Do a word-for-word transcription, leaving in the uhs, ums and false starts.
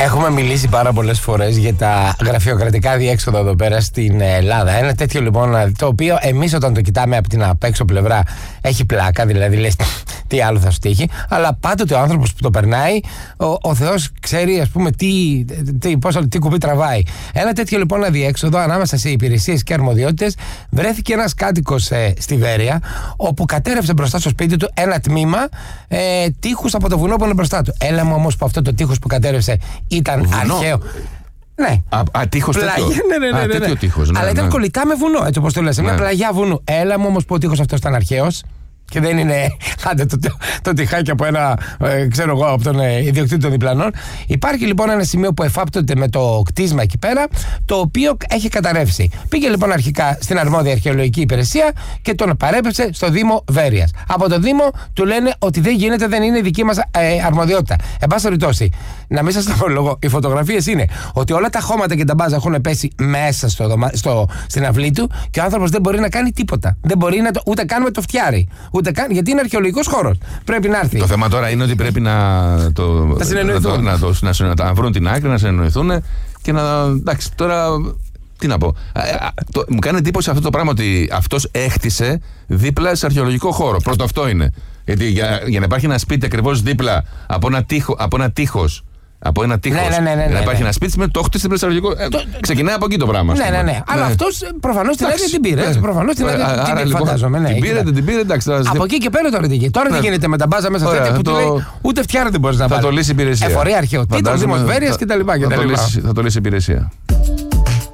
Έχουμε μιλήσει πάρα πολλές φορές για τα γραφειοκρατικά διέξοδα εδώ πέρα στην Ελλάδα. Ένα τέτοιο λοιπόν, το οποίο εμείς όταν το κοιτάμε από την απ' έξω πλευρά έχει πλάκα, δηλαδή λες τι άλλο θα σου τύχει. Αλλά πάντοτε ο άνθρωπος που το περνάει, ο, ο Θεός ξέρει, ας πούμε, τι, τι, πώς, τι κουμπί τραβάει. Ένα τέτοιο λοιπόν αδιέξοδο ανάμεσα σε υπηρεσίες και αρμοδιότητες βρέθηκε ένας κάτοικος ε, στη Βέρεια, όπου κατέρευσε μπροστά στο σπίτι του ένα τμήμα ε, τείχους από το βουνό που είναι μπροστά του. Έλα μου όμως που αυτό το τείχος που κατέρευσε ήταν βουνό. Αρχαίο. Ναι. Α, α τείχος τέτοιο. Ναι, ναι, ναι, α, ναι, τέτοιο ναι. τείχος, ναι, Αλλά ήταν ναι. κολλητά με βουνό, έτσι όπως το λες. Ναι. Μια πλαγιά βουνού. Έλα μου όμως που ο τείχος αυτός ήταν αρχαίος. Και δεν είναι, άντε, το, το, το τυχάκι από ένα, ε, ξέρω εγώ, από τον ε, ιδιοκτήτη των διπλανών. Υπάρχει λοιπόν ένα σημείο που εφάπτωται με το κτίσμα εκεί πέρα, το οποίο έχει καταρρεύσει. Πήγε λοιπόν αρχικά στην αρμόδια αρχαιολογική υπηρεσία και τον παρέπεψε στο Δήμο Βέρειας. Από το Δήμο του λένε ότι δεν γίνεται, δεν είναι δική μας ε, αρμοδιότητα. Εν πάση περιπτώσει, να μην σας το πω λόγο, οι φωτογραφίες είναι ότι όλα τα χώματα και τα μπάζα έχουν πέσει μέσα στο, δωμα, στο, στην αυλή του και ο άνθρωπος δεν μπορεί να κάνει τίποτα. Δεν μπορεί να το, ούτε καν με το φτιάρι. Ούτε καν, γιατί είναι αρχαιολογικός χώρος. Πρέπει να έρθει. Το θέμα τώρα είναι ότι πρέπει να, το, να συνεννοηθούν. Να, το, να, να, να βρουν την άκρη, να συνεννοηθούν και να. Εντάξει, τώρα. Τι να πω. Α, α, το, μου κάνει εντύπωση αυτό το πράγμα ότι αυτός έχτισε δίπλα σε αρχαιολογικό χώρο. Πρώτο αυτό είναι. Γιατί για, για να υπάρχει ένα σπίτι ακριβώς δίπλα από ένα, τείχο, από ένα τείχος. Από ένα τείχος. Ναι, ναι, ναι, ναι, να υπάρχει ναι. ένα σπίτι με το χτίσει στην αρχαιολογικό. Το... Ξεκινάει από εκεί το πράγμα. Ναι, ναι, ναι. Αλλά αυτός προφανώς την άδεια την πήρε. Προφανώς την άδεια την πήρε. Φαντάζομαι. Ναι, την πήρε, δεν την πήρε, εντάξει. Από εκεί και πέρα τώρα τι γίνεται. Τώρα τι γίνεται με τα μπάζα μέσα τέτοια που του λέει ούτε φτιάρα δεν μπορεί να πάρει. Θα το λύσει η υπηρεσία. Εφορία αρχαιοτήτων, Δήμος Βέρειας κτλ. Θα το λύσει η υπηρεσία.